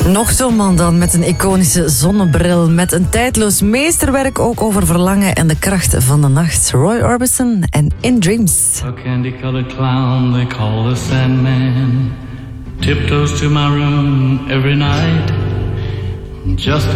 Nog zo'n man dan met een iconische zonnebril. Met een tijdloos meesterwerk ook over verlangen en de kracht van de nacht. Roy Orbison en In Dreams. A candy-colored clown they call the Sandman tiptoes to my room every night just